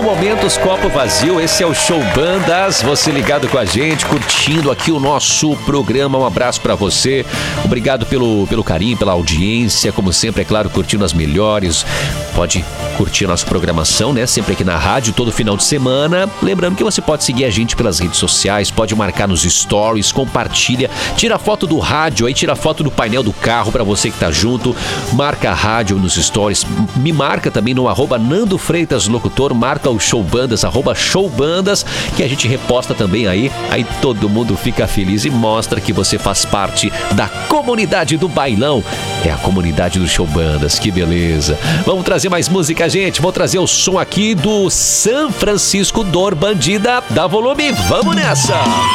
Momentos Copo Vazio, esse é o Show Bandas, você ligado com a gente, curtindo aqui o nosso programa, um abraço pra você, obrigado pelo carinho, pela audiência, como sempre, é claro, curtindo as melhores, pode curtir a nossa programação, né, sempre aqui na rádio, todo final de semana, lembrando que você pode seguir a gente pelas redes sociais, pode marcar nos stories, compartilha, tira foto do rádio, aí tira foto do painel do carro pra você que tá junto, marca a rádio nos stories, me marca também no @Nando Freitas Locutor, marca o Show Bandas, @showbandas, que a gente reposta também aí todo mundo fica feliz e mostra que você faz parte da comunidade do bailão, é a comunidade do Show Bandas, que beleza. Vamos trazer mais música, gente, vou trazer o som aqui do San Francisco Dor Bandida, dá volume, vamos nessa!